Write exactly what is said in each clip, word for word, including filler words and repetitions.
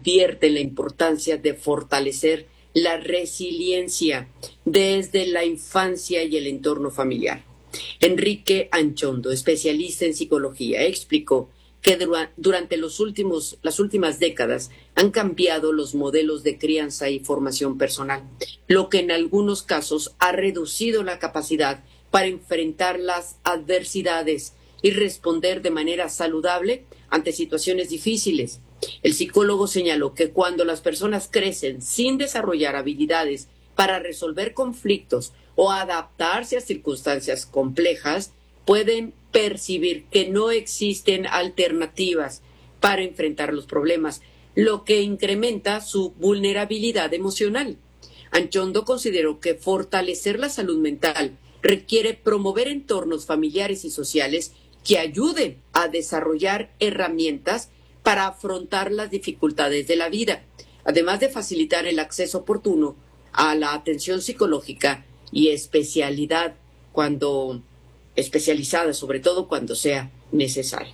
advierte la importancia de fortalecer la resiliencia desde la infancia y el entorno familiar. Enrique Anchondo, especialista en psicología, explicó que durante los últimos, las últimas décadas han cambiado los modelos de crianza y formación personal, lo que en algunos casos ha reducido la capacidad para enfrentar las adversidades y responder de manera saludable ante situaciones difíciles. El psicólogo señaló que cuando las personas crecen sin desarrollar habilidades para resolver conflictos o adaptarse a circunstancias complejas, pueden percibir que no existen alternativas para enfrentar los problemas, lo que incrementa su vulnerabilidad emocional. Anchondo consideró que fortalecer la salud mental requiere promover entornos familiares y sociales que ayuden a desarrollar herramientas para afrontar las dificultades de la vida, además de facilitar el acceso oportuno a la atención psicológica y especialidad cuando especializada, sobre todo cuando sea necesario.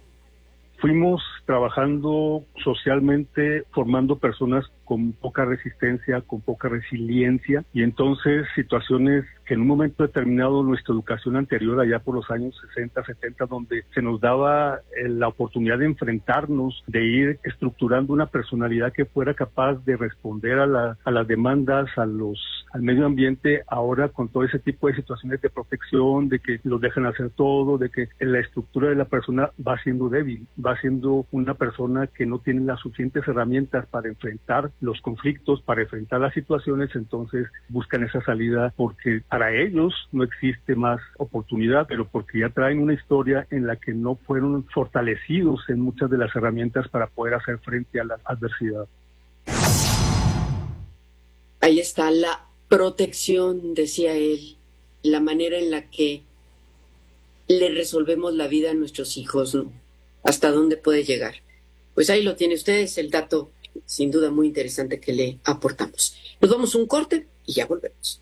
Fuimos trabajando socialmente, formando personas con poca resistencia, con poca resiliencia, y entonces situaciones que en un momento determinado nuestra educación anterior, allá por los años sesenta, setenta, donde se nos daba eh, la oportunidad de enfrentarnos, de ir estructurando una personalidad que fuera capaz de responder a, la, a las demandas, a los, al medio ambiente, ahora con todo ese tipo de situaciones de protección, de que los dejan hacer todo, de que la estructura de la persona va siendo débil, va siendo una persona que no tiene las suficientes herramientas para enfrentar los conflictos, para enfrentar las situaciones, entonces buscan esa salida porque para ellos no existe más oportunidad, pero porque ya traen una historia en la que no fueron fortalecidos en muchas de las herramientas para poder hacer frente a la adversidad. Ahí está la protección, decía él, la manera en la que le resolvemos la vida a nuestros hijos, ¿no? Hasta dónde puede llegar. Pues ahí lo tiene ustedes, el dato sin duda muy interesante que le aportamos. Nos vamos a un corte y ya volvemos.